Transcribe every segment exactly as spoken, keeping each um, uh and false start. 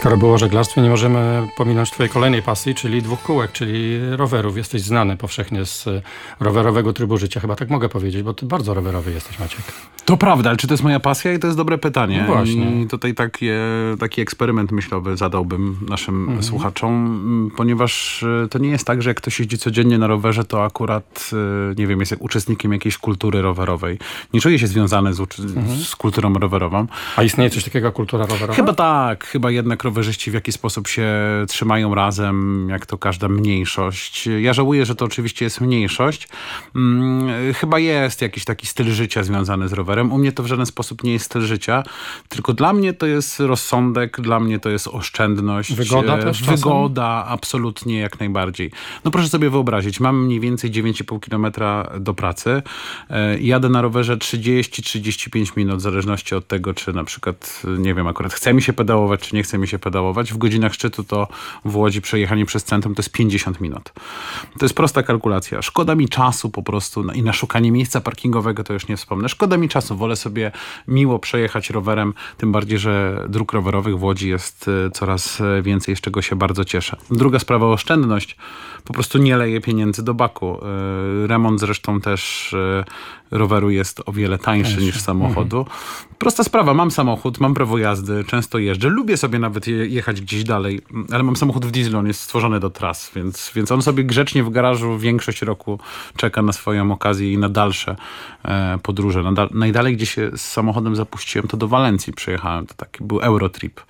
Skoro było o żeglarstwie, nie możemy pominąć twojej kolejnej pasji, czyli dwóch kółek, czyli rowerów. Jesteś znany powszechnie z rowerowego trybu życia. Chyba tak mogę powiedzieć, bo ty bardzo rowerowy jesteś, Maciek. To prawda, ale czy to jest moja pasja? I to jest dobre pytanie. No właśnie. I tutaj takie, taki eksperyment myślowy zadałbym naszym mhm. słuchaczom, ponieważ to nie jest tak, że jak ktoś jeździ codziennie na rowerze, to akurat, nie wiem, jest uczestnikiem jakiejś kultury rowerowej. Nie czuje się związany z, mhm. z kulturą rowerową. A istnieje coś takiego jak kultura rowerowa? Chyba tak. Chyba jednak rowerzyści w jakiś sposób się trzymają razem, jak to każda mniejszość. Ja żałuję, że to oczywiście jest mniejszość. Hmm, chyba jest jakiś taki styl życia związany z rowerem. U mnie to w żaden sposób nie jest styl życia, tylko dla mnie to jest rozsądek, dla mnie to jest oszczędność. Wygoda też Wygoda, czasem? absolutnie, jak najbardziej. No proszę sobie wyobrazić, mam mniej więcej dziewięć i pół kilometra do pracy. Jadę na rowerze trzydzieści do trzydziestu pięciu minut, w zależności od tego, czy na przykład, nie wiem, akurat chce mi się pedałować, czy nie chce mi się pedałować. W godzinach szczytu to w Łodzi przejechanie przez centrum to jest pięćdziesiąt minut. To jest prosta kalkulacja. Szkoda mi czasu po prostu no i na szukanie miejsca parkingowego to już nie wspomnę. Szkoda mi czasu. Wolę sobie miło przejechać rowerem, tym bardziej, że dróg rowerowych w Łodzi jest coraz więcej, z czego się bardzo cieszę. Druga sprawa, oszczędność. Po prostu nie leję pieniędzy do baku. Remont zresztą też roweru jest o wiele tańszy niż samochodu. Mhm. Prosta sprawa. Mam samochód, mam prawo jazdy, często jeżdżę. Lubię sobie nawet je, jechać gdzieś dalej, ale mam samochód w dieslu, on jest stworzony do tras, więc, więc on sobie grzecznie w garażu większość roku czeka na swoją okazję i na dalsze e, podróże. Na, najdalej, gdzie się z samochodem zapuściłem, to do Walencji przyjechałem. To taki był Eurotrip.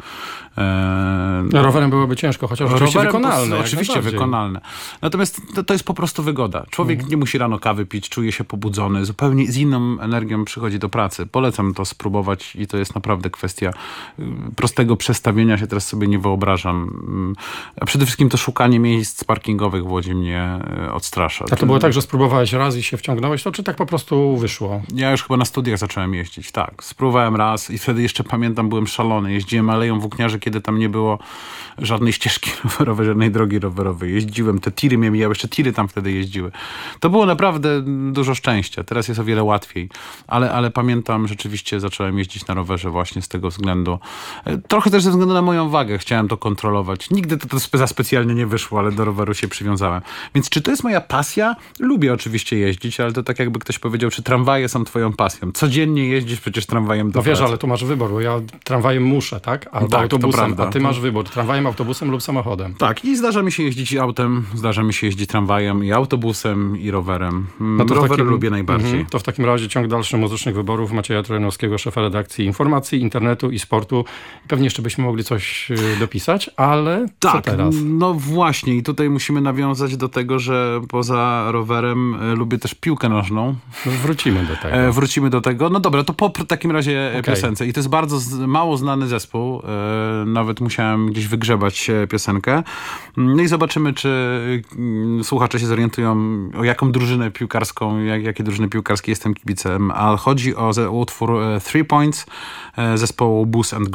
E, Rowerem byłoby ciężko, chociaż oczywiście wykonalne. To, oczywiście wykonalne. Natomiast to, to jest po prostu wygoda. Człowiek mhm. nie musi rano kawy pić, czuje się pobudzony, zupełnie z inną energią przychodzi do pracy. Polecam to spróbować i to jest naprawdę kwestia prostego przestawienia się. Teraz sobie nie wyobrażam. A przede wszystkim to szukanie miejsc parkingowych w Łodzi mnie odstrasza. A to było tak, że spróbowałeś raz i się wciągnąłeś, to czy tak po prostu wyszło? Ja już chyba na studiach zacząłem jeździć, tak. Spróbowałem raz i wtedy jeszcze pamiętam, byłem szalony. Jeździłem Aleją Włókniarzy, kiedy tam nie było żadnej ścieżki rowerowej, żadnej drogi rowerowej. Jeździłem, te tiry mnie mijały, jeszcze tiry tam wtedy jeździły. To było naprawdę dużo szczęścia. Teraz jest o wiele łatwiej. Ale, ale pamiętam, rzeczywiście zacząłem jeździć na rowerze właśnie z tego względu. Trochę też ze względu na moją wagę. Chciałem to kontrolować. Nigdy to, to za specjalnie nie wyszło, ale do roweru się przywiązałem. Więc czy to jest moja pasja? Lubię oczywiście jeździć, ale to tak jakby ktoś powiedział, czy tramwaje są twoją pasją? Codziennie jeździsz przecież tramwajem do No wiesz, pracy. ale tu masz wybór, bo ja tramwajem muszę, tak? Albo tak, autobusem, a ty masz wybór. Tramwajem, autobusem lub samochodem. Tak, i zdarza mi się jeździć autem, zdarza mi się jeździć tramwajem i autobusem i rowerem. No to Rower takim, lubię najbardziej. Mm, to w takim razie ciąg dalszy muzycznych wyborów Macieja Trojanowskiego, szefa redakcji informacji, internetu i sportu. Pewnie jeszcze byśmy mogli coś dopisać, ale tak, co teraz? No właśnie i tutaj musimy nawiązać do tego, że poza rowerem e, lubię też piłkę nożną. No, wrócimy do tego. E, wrócimy do tego. No dobra, to po takim razie okay. piosence. I to jest bardzo z, mało znany zespół. E, nawet musiałem gdzieś wygrzebać piosenkę. No i zobaczymy, czy mm, słuchacze się zorientują, o jaką drużynę piłkarską, jak, jakie drużyny piłkarskie jestem kibicem. A chodzi o utwór Three Points zespołu Booze and